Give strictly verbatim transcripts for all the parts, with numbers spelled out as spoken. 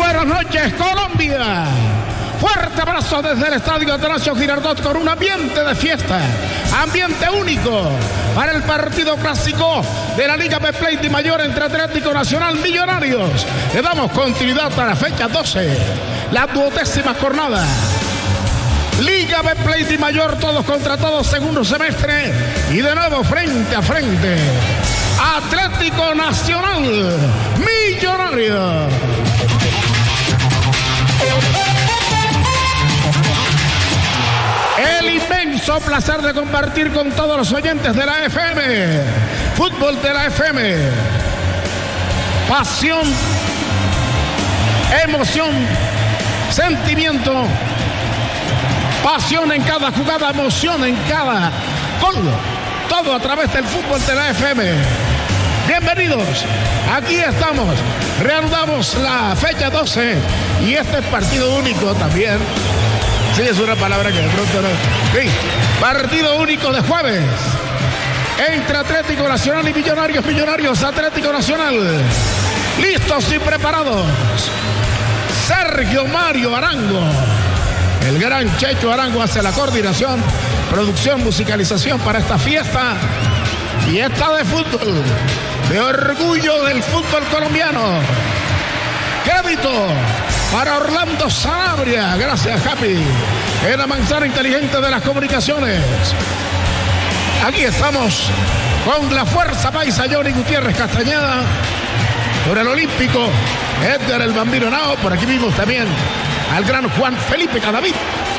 Buenas noches, Colombia. Fuerte abrazo desde el Estadio Atanasio Girardot con un ambiente de fiesta, ambiente único para el partido clásico de la Liga Betplay de Mayor entre Atlético Nacional Millonarios. Le damos continuidad a la fecha doce, la duodécima jornada. Liga Betplay de Mayor, todos contra todos, segundo semestre, y de nuevo frente a frente. Atlético Nacional Millonarios. El inmenso placer de compartir con todos los oyentes de la F M. Fútbol de la F M. Pasión, emoción, sentimiento, pasión en cada jugada, emoción en cada gol. Todo a través del fútbol de la F M. Bienvenidos, aquí estamos. Reanudamos la fecha doce y este es partido único también. Sí, es una palabra que de pronto no. Sí, partido único de jueves entre Atlético Nacional y Millonarios. Millonarios, Atlético Nacional. Listos y preparados. Sergio Mario Arango. El gran Checho Arango hace la coordinación, producción, musicalización para esta fiesta. Fiesta de fútbol, de orgullo del fútbol colombiano. Crédito para Orlando Sanabria, gracias Happy, en la manzana inteligente de las comunicaciones. Aquí estamos con la fuerza paisa Johnny Gutiérrez Castañeda, por el olímpico Edgar el Bambino Nao. Por aquí vimos también al gran Juan Felipe Cadavid.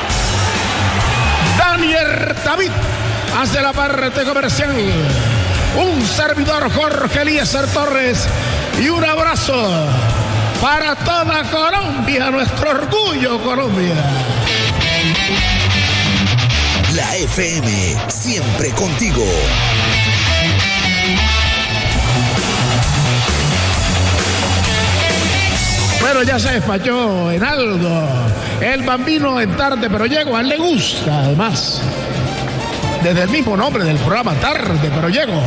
Daniel David hace la parte comercial. Un servidor, Jorge Eliezer Torres, y un abrazo para toda Colombia, nuestro orgullo Colombia. La F M, siempre contigo. Bueno, ya se despachó en algo el Bambino en tarde, pero llego, a él le gusta además. Desde el mismo nombre del programa, Tarde pero Llego.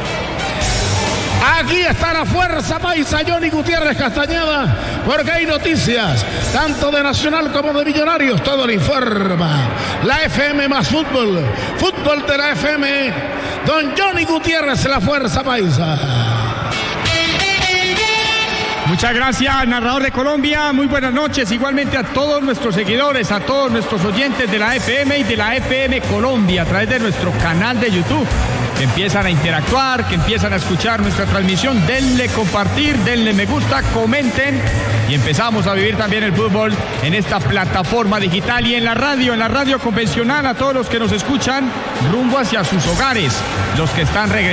Aquí está la fuerza paisa Johnny Gutiérrez Castañeda, porque hay noticias, tanto de Nacional como de Millonarios, todo lo informa. La F M más fútbol, fútbol de la F M, don Johnny Gutiérrez, la fuerza paisa. Muchas gracias, narrador de Colombia. Muy buenas noches, igualmente a todos nuestros seguidores, a todos nuestros oyentes de la F M y de la F M Colombia a través de nuestro canal de YouTube, que empiezan a interactuar, que empiezan a escuchar nuestra transmisión. Denle compartir, denle me gusta, comenten y empezamos a vivir también el fútbol en esta plataforma digital y en la radio, en la radio convencional, a todos los que nos escuchan rumbo hacia sus hogares, los que están regresando.